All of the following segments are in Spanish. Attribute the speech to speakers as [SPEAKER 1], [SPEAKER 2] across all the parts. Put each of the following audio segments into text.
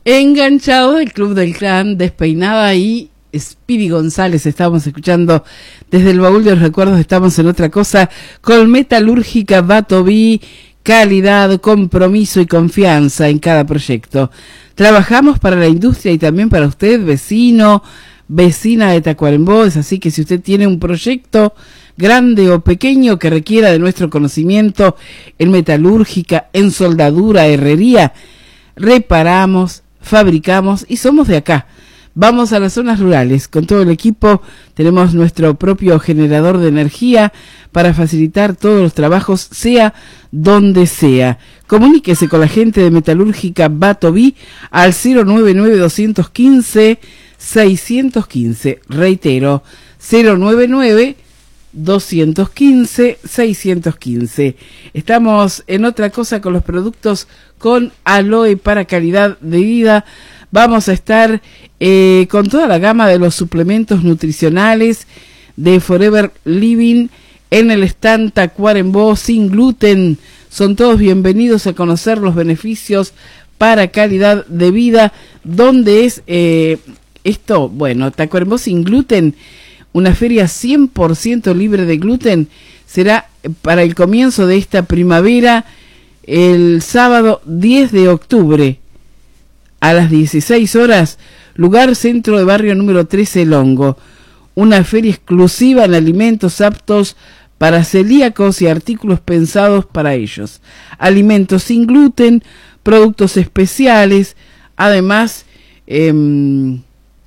[SPEAKER 1] Enganchados del Club del Clan, Despeinada y Speedy González. Estamos escuchando desde el baúl de los recuerdos. Estamos en otra cosa con Metalúrgica Batoví. Calidad, compromiso y confianza en cada proyecto. Trabajamos para la industria y también para usted, vecino, vecina de Tacuarembó. Es así que si usted tiene un proyecto grande o pequeño que requiera de nuestro conocimiento en metalúrgica, en soldadura, herrería, reparamos, fabricamos y somos de acá. Vamos a las zonas rurales. Con todo el equipo tenemos nuestro propio generador de energía para facilitar todos los trabajos, sea donde sea. Comuníquese con la gente de Metalúrgica Batoví al 099-215-615. Reitero, 099-215-615. Estamos en otra cosa con los productos con aloe para calidad de vida. Vamos a estar con toda la gama de los suplementos nutricionales de Forever Living en el stand Tacuarembó sin gluten. Son todos bienvenidos a conocer los beneficios para calidad de vida. ¿Dónde es esto? Bueno, Tacuarembó sin gluten, una feria 100% libre de gluten. Será para el comienzo de esta primavera, el sábado 10 de octubre. A las 16 horas, lugar centro de barrio número 13, El Hongo. Una feria exclusiva en alimentos aptos para celíacos y artículos pensados para ellos. Alimentos sin gluten, productos especiales, además,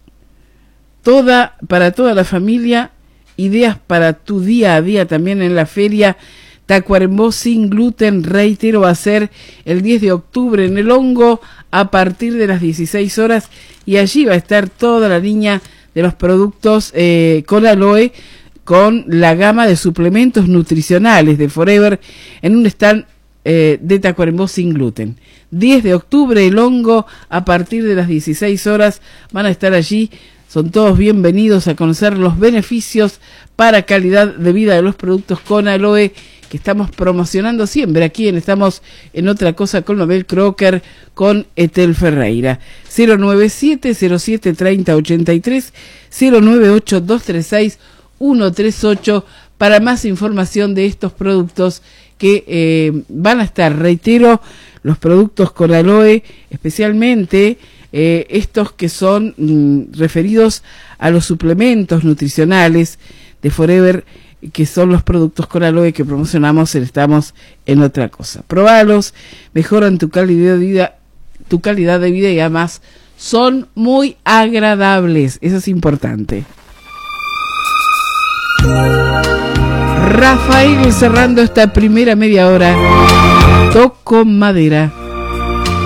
[SPEAKER 1] para toda la familia, ideas para tu día a día también en la feria. Tacuarembó sin gluten, reitero, va a ser el 10 de octubre en El Hongo a partir de las 16 horas y allí va a estar toda la línea de los productos con aloe, con la gama de suplementos nutricionales de Forever en un stand de Tacuarembó sin gluten. 10 de octubre, El Hongo, a partir de las 16 horas van a estar allí. Son todos bienvenidos a conocer los beneficios para calidad de vida de los productos con aloe que estamos promocionando siempre aquí Estamos en otra cosa con Mabel Crocker, con Etel Ferreira. 097-07-3083, 098-236-138 para más información de estos productos que van a estar, reitero, los productos con aloe, especialmente estos que son referidos a los suplementos nutricionales de Forever, que son los productos con aloe que promocionamos Estamos en otra cosa. Probalos, mejoran tu calidad de vida y además son muy agradables. Eso es importante. Rafael cerrando esta primera media hora. Toco madera.